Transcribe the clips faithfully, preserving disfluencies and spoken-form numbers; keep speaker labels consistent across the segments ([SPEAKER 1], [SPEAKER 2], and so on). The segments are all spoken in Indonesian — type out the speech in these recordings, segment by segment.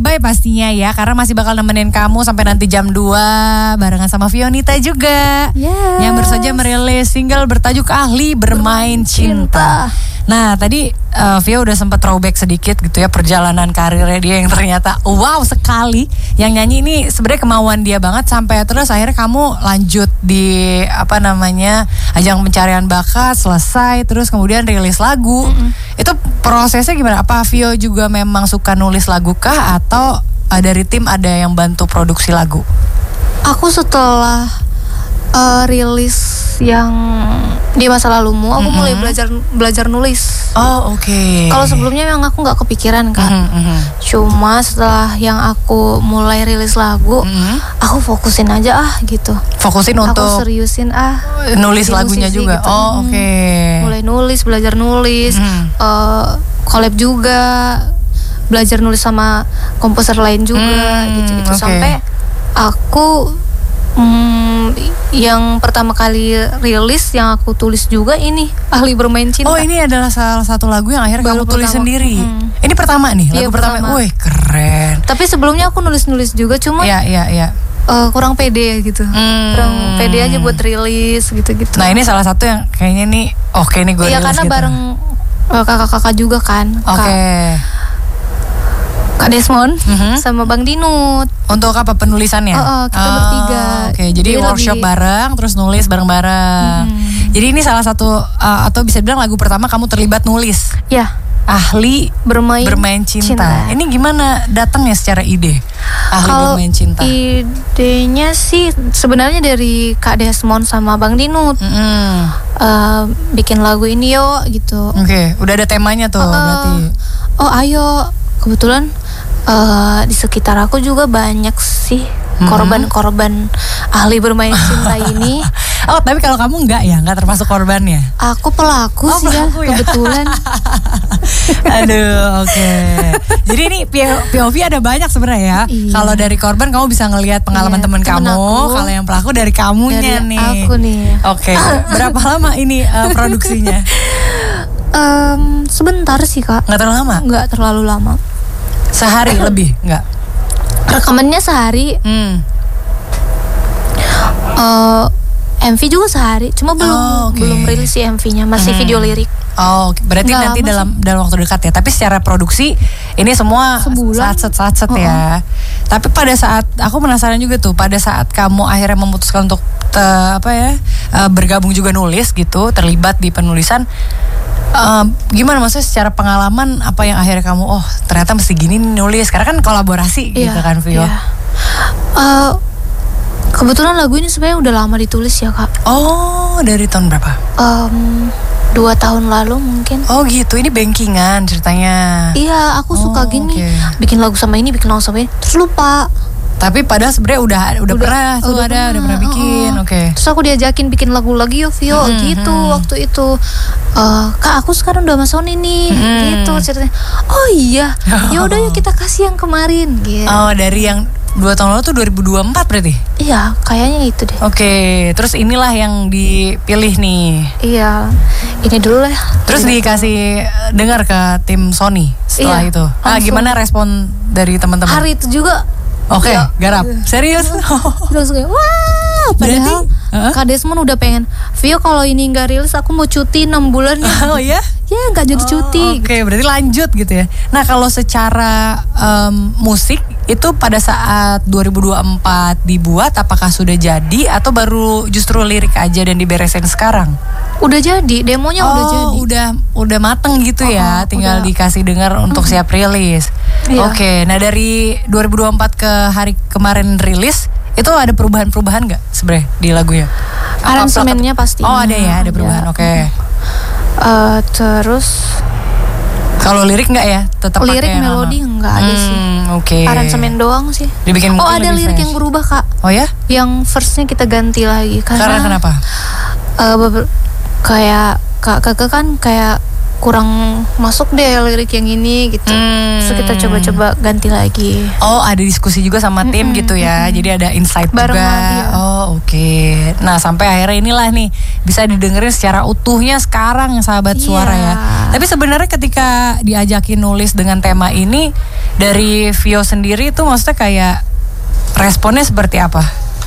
[SPEAKER 1] Bye pastinya ya, karena masih bakal nemenin kamu sampai nanti jam dua barengan sama Fionita juga.
[SPEAKER 2] Yes.
[SPEAKER 1] Yang baru saja merilis single bertajuk Ahli Bermain Cinta. Nah tadi uh, Vio udah sempat throwback sedikit gitu ya perjalanan karirnya dia yang ternyata wow sekali. Yang nyanyi ini sebenarnya kemauan dia banget sampai terus akhirnya kamu lanjut di apa namanya ajang pencarian bakat, selesai terus kemudian rilis lagu. Mm-hmm. Itu prosesnya gimana? Apa Vio juga memang suka nulis lagu kah atau uh, dari tim ada yang bantu produksi lagu?
[SPEAKER 2] Aku setelah uh, rilis yang di masa lalumu, aku mm-hmm. mulai belajar belajar nulis.
[SPEAKER 1] Oh oke. Okay.
[SPEAKER 2] Kalau sebelumnya memang aku nggak kepikiran kan. Mm-hmm. Cuma setelah yang aku mulai rilis lagu, mm-hmm. aku fokusin aja ah gitu.
[SPEAKER 1] Fokusin
[SPEAKER 2] aku
[SPEAKER 1] untuk
[SPEAKER 2] seriusin ah
[SPEAKER 1] nulis lagunya musisi, juga. Gitu. Oh oke. Okay.
[SPEAKER 2] Mulai nulis, belajar nulis, mm-hmm. uh, collab juga, belajar nulis sama komposer lain juga, mm, gitu-gitu okay. Sampai aku Hmm, yang pertama kali rilis yang aku tulis juga ini Ahli Bermain Cinta.
[SPEAKER 1] Oh ini adalah salah satu lagu yang akhirnya
[SPEAKER 2] Baru
[SPEAKER 1] kamu tulis
[SPEAKER 2] pertama.
[SPEAKER 1] sendiri. Hmm. Ini pertama nih lagu
[SPEAKER 2] iya,
[SPEAKER 1] pertama.
[SPEAKER 2] pertama.
[SPEAKER 1] Wih keren.
[SPEAKER 2] Tapi sebelumnya aku nulis-nulis juga cuma
[SPEAKER 1] ya, ya, ya.
[SPEAKER 2] Uh, kurang pede gitu. Hmm. Kurang pede aja buat rilis gitu-gitu.
[SPEAKER 1] Nah ini salah satu yang kayaknya nih oke okay, nih gue rilis.
[SPEAKER 2] Iya karena
[SPEAKER 1] gitu.
[SPEAKER 2] bareng uh, kakak-kakak juga kan.
[SPEAKER 1] Oke. Okay.
[SPEAKER 2] Kak Desmond mm-hmm. sama Bang Dinut.
[SPEAKER 1] Untuk apa penulisannya?
[SPEAKER 2] Oh, oh kita oh, bertiga.
[SPEAKER 1] Oke, okay. Jadi, jadi workshop lebih... bareng, terus nulis bareng-bareng. Mm-hmm. Jadi ini salah satu uh, atau bisa bilang lagu pertama kamu terlibat nulis.
[SPEAKER 2] Ya.
[SPEAKER 1] Ahli
[SPEAKER 2] Bermain,
[SPEAKER 1] bermain cinta.
[SPEAKER 2] cinta.
[SPEAKER 1] Ini gimana datangnya secara ide? Ahli
[SPEAKER 2] Kalau
[SPEAKER 1] Bermain Cinta.
[SPEAKER 2] Idenya sih sebenarnya dari Kak Desmond sama Bang Dinut. Mm-hmm. Uh, bikin lagu ini yuk gitu.
[SPEAKER 1] Oke, okay. Udah ada temanya tuh uh, berarti.
[SPEAKER 2] Oh ayo. Kebetulan uh, di sekitar aku juga banyak sih mm-hmm. korban-korban ahli bermain cinta ini.
[SPEAKER 1] Oh tapi kalau kamu enggak ya, enggak termasuk korbannya?
[SPEAKER 2] Aku pelaku oh, sih pelaku ya, kebetulan.
[SPEAKER 1] Aduh, oke. Okay. Jadi ini P O V ada banyak sebenarnya ya. Iya. Kalau dari korban kamu bisa ngelihat pengalaman iya, teman kamu. Kalau yang pelaku dari kamunya
[SPEAKER 2] dari
[SPEAKER 1] nih.
[SPEAKER 2] Aku nih.
[SPEAKER 1] Oke. Okay. Berapa lama ini uh, produksinya?
[SPEAKER 2] Um, sebentar sih kak.
[SPEAKER 1] Nggak terlalu lama?
[SPEAKER 2] Nggak terlalu lama.
[SPEAKER 1] Sehari lebih? Nggak?
[SPEAKER 2] Rekamannya sehari. Hmm. Uh, M V juga sehari. Cuma belum
[SPEAKER 1] oh, okay.
[SPEAKER 2] belum rilis sih M V-nya. Masih hmm. video lirik.
[SPEAKER 1] Oh, berarti nggak nanti dalam sih. dalam waktu dekat ya. Tapi secara produksi ini semua satset-satset uh-uh. ya. Tapi pada saat aku penasaran juga tuh, pada saat kamu akhirnya memutuskan untuk te, apa ya uh, bergabung juga nulis gitu, terlibat di penulisan. Uh, gimana maksudnya secara pengalaman apa yang akhirnya kamu oh ternyata mesti gini nulis karena kan kolaborasi yeah, gitu kan Vio. Yeah.
[SPEAKER 2] Uh, kebetulan lagu ini sebenarnya udah lama ditulis ya kak.
[SPEAKER 1] Oh dari tahun berapa?
[SPEAKER 2] Um, dua tahun lalu mungkin.
[SPEAKER 1] Oh gitu, ini bankingan ceritanya.
[SPEAKER 2] Iya aku oh, suka gini okay. bikin lagu sama ini bikin lagu sama ini terus lupa.
[SPEAKER 1] Tapi pada sebenarnya udah udah, udah pernah tuh udah ada pernah, udah pernah bikin, uh, oke. Okay.
[SPEAKER 2] Terus aku diajakin bikin lagu lagi yo Vio, hmm, gitu hmm. waktu itu. Uh, Kak aku sekarang udah sama Sony nih, hmm. gitu ceritanya. Oh iya, ya udah yuk kita kasih yang kemarin. Gitu.
[SPEAKER 1] Oh dari yang dua tahun lalu tuh dua ribu dua puluh empat berarti?
[SPEAKER 2] Iya, kayaknya itu deh.
[SPEAKER 1] Oke, okay. Terus inilah yang dipilih nih.
[SPEAKER 2] Iya, ini dulu lah.
[SPEAKER 1] Terus ini dikasih dengar ke tim Sony setelah iya, itu. Ah gimana respon dari teman-teman?
[SPEAKER 2] Hari itu juga.
[SPEAKER 1] Oke, okay, garap. Serius?
[SPEAKER 2] Langsung kayak, wah, padahal uh-huh. Kak Desmond udah pengen, Vio kalau ini nggak rilis aku mau cuti enam bulan ya.
[SPEAKER 1] Oh ya?
[SPEAKER 2] Ya nggak jadi
[SPEAKER 1] oh,
[SPEAKER 2] cuti.
[SPEAKER 1] Oke, okay, berarti lanjut gitu ya. Nah kalau secara um, musik itu pada saat dua ribu dua puluh empat dibuat, apakah sudah jadi atau baru justru lirik aja dan diberesin sekarang?
[SPEAKER 2] Udah jadi, demonya
[SPEAKER 1] oh,
[SPEAKER 2] udah jadi.
[SPEAKER 1] udah udah mateng gitu oh, ya, tinggal udah. Dikasih dengar untuk siap rilis. Iya. Oke, okay, nah dari dua ribu dua puluh empat ke hari kemarin rilis, itu ada perubahan-perubahan nggak sebenarnya di lagunya?
[SPEAKER 2] Aransemennya pasti.
[SPEAKER 1] Oh ada ya, ada perubahan. Oke. Okay.
[SPEAKER 2] Uh, terus
[SPEAKER 1] kalau lirik nggak ya? Tetap
[SPEAKER 2] lirik melodi nggak ada hmm, sih.
[SPEAKER 1] Oke. Okay.
[SPEAKER 2] Aransemen doang sih.
[SPEAKER 1] Dibikin
[SPEAKER 2] oh ada lirik fresh. Yang berubah kak.
[SPEAKER 1] Oh ya?
[SPEAKER 2] Yang verse-nya kita ganti lagi karena.
[SPEAKER 1] Karena kenapa?
[SPEAKER 2] Uh, beber- kayak kak kakak kan kayak kurang masuk deh lirik yang ini gitu. Hmm. Terus kita coba-coba ganti lagi.
[SPEAKER 1] Oh ada diskusi juga sama tim mm-hmm. gitu ya. Jadi ada insight
[SPEAKER 2] bareng
[SPEAKER 1] juga.
[SPEAKER 2] Lagi, ya.
[SPEAKER 1] Oh oke. oke. Okay. Nah sampai akhirnya inilah nih bisa didengerin secara utuhnya sekarang sahabat
[SPEAKER 2] Iya.
[SPEAKER 1] suara ya. Tapi sebenarnya ketika diajakin nulis dengan tema ini dari Vio sendiri itu maksudnya kayak responnya seperti apa?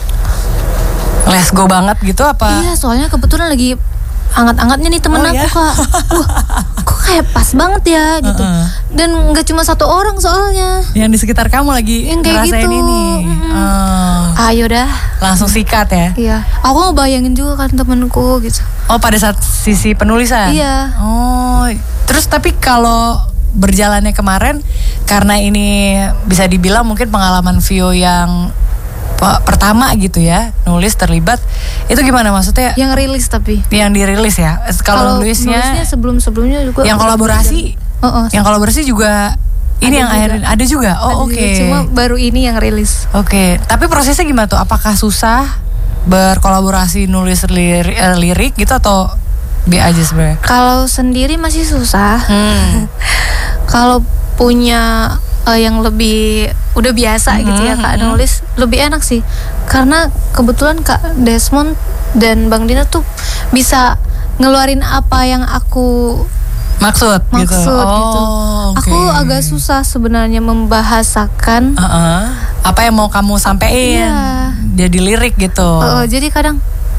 [SPEAKER 1] Let's go banget gitu apa?
[SPEAKER 2] Iya, soalnya kebetulan lagi anget-angetnya nih temen
[SPEAKER 1] Oh,
[SPEAKER 2] aku
[SPEAKER 1] ya?
[SPEAKER 2] Kak. Wah, kok kayak pas banget ya gitu.
[SPEAKER 1] Uh-uh.
[SPEAKER 2] Dan nggak cuma satu orang soalnya.
[SPEAKER 1] Yang di sekitar kamu lagi
[SPEAKER 2] Yang kayak
[SPEAKER 1] ngerasain
[SPEAKER 2] gitu.
[SPEAKER 1] ini.
[SPEAKER 2] Mm.
[SPEAKER 1] Oh.
[SPEAKER 2] Ayo dah.
[SPEAKER 1] Langsung sikat ya?
[SPEAKER 2] Iya. Aku ngebayangin juga kan temenku gitu.
[SPEAKER 1] Oh pada saat sisi penulisan?
[SPEAKER 2] Iya.
[SPEAKER 1] Oh, terus tapi kalau berjalannya kemarin karena ini bisa dibilang mungkin pengalaman Vio yang pe- pertama gitu ya, nulis terlibat, itu gimana maksudnya?
[SPEAKER 2] Yang rilis tapi.
[SPEAKER 1] Yang dirilis ya? Kalau nulisnya,
[SPEAKER 2] nulisnya sebelum-sebelumnya juga.
[SPEAKER 1] yang kolaborasi,
[SPEAKER 2] Oh, oh,
[SPEAKER 1] yang kolaborasi juga ini
[SPEAKER 2] Ada
[SPEAKER 1] yang
[SPEAKER 2] juga.
[SPEAKER 1] akhirnya ada juga.
[SPEAKER 2] ada
[SPEAKER 1] Oh oke.
[SPEAKER 2] juga, Cuma baru ini yang rilis.
[SPEAKER 1] Oke, tapi prosesnya gimana tuh? Apakah susah berkolaborasi nulis lirik, eh, lirik gitu atau B aja sebenarnya?
[SPEAKER 2] Kalau sendiri masih susah.
[SPEAKER 1] Hmm.
[SPEAKER 2] Kalau punya uh, yang lebih udah biasa gitu ya Kak nulis, lebih enak sih. Karena kebetulan Kak Desmond dan Bang Dina tuh bisa ngeluarin apa yang aku
[SPEAKER 1] Maksud, gitu.
[SPEAKER 2] maksud
[SPEAKER 1] Oh,
[SPEAKER 2] gitu.
[SPEAKER 1] oke.
[SPEAKER 2] Aku agak susah sebenarnya membahasakan.
[SPEAKER 1] Uh-uh. Apa yang mau kamu sampein?
[SPEAKER 2] Iya.
[SPEAKER 1] Jadi lirik gitu.
[SPEAKER 2] Uh, jadi kadang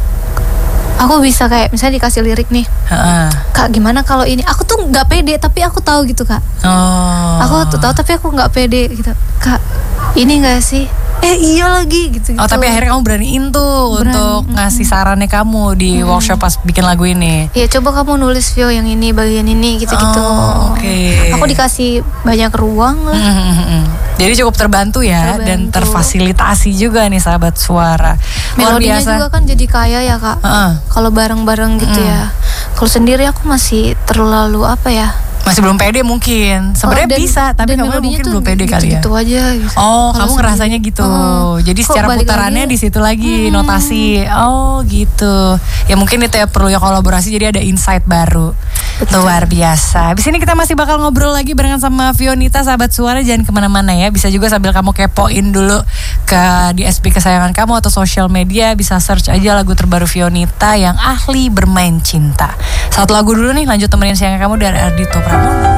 [SPEAKER 2] aku bisa kayak misalnya dikasih lirik nih,
[SPEAKER 1] Uh-uh.
[SPEAKER 2] Kak gimana kalau ini? Aku tuh nggak pede tapi aku tahu gitu Kak.
[SPEAKER 1] Oh.
[SPEAKER 2] Aku tuh tahu tapi aku nggak pede gitu. Kak ini nggak sih? Eh iya lagi gitu.
[SPEAKER 1] Oh tapi akhirnya kamu beraniin tuh
[SPEAKER 2] Berani,
[SPEAKER 1] untuk ngasih sarannya kamu di workshop pas bikin lagu ini.
[SPEAKER 2] Ya coba kamu nulis Vio yang ini bagian ini gitu-gitu.
[SPEAKER 1] Oh, oke.
[SPEAKER 2] Aku dikasih banyak ruang lah.
[SPEAKER 1] Mm-hmm. Jadi cukup terbantu ya.
[SPEAKER 2] Terbantu.
[SPEAKER 1] Dan terfasilitasi juga nih sahabat suara. Luar
[SPEAKER 2] Melodinya
[SPEAKER 1] biasa.
[SPEAKER 2] juga kan jadi kaya ya Kak.
[SPEAKER 1] Uh-uh.
[SPEAKER 2] Kalau bareng-bareng gitu ya. Kalau sendiri aku masih terlalu apa ya?
[SPEAKER 1] Masih belum pede mungkin. Sebenarnya
[SPEAKER 2] Oh, dan-
[SPEAKER 1] bisa, tapi
[SPEAKER 2] dan
[SPEAKER 1] kamu
[SPEAKER 2] melodinya
[SPEAKER 1] mungkin
[SPEAKER 2] tuh
[SPEAKER 1] belum pede kali ya.
[SPEAKER 2] gitu-gitu aja gitu.
[SPEAKER 1] Oh,
[SPEAKER 2] Kalau
[SPEAKER 1] kamu
[SPEAKER 2] sendiri.
[SPEAKER 1] ngerasanya gitu.
[SPEAKER 2] Oh,
[SPEAKER 1] Jadi
[SPEAKER 2] kok
[SPEAKER 1] secara
[SPEAKER 2] balik
[SPEAKER 1] putarannya
[SPEAKER 2] lagi?
[SPEAKER 1] di situ lagi notasi. Oh, gitu. Ya mungkin itu ya perlu ya kolaborasi jadi ada insight baru.
[SPEAKER 2] Betul.
[SPEAKER 1] Luar biasa. Abis ini kita masih bakal ngobrol lagi barengan sama Fionita sahabat suara. Jangan kemana-mana ya. Bisa juga sambil kamu kepoin dulu ke D S P kesayangan kamu atau sosial media. Bisa search aja lagu terbaru Fionita yang ahli bermain cinta. Satu lagu dulu nih, lanjut temenin siangnya kamu dari Ardhito Pramono.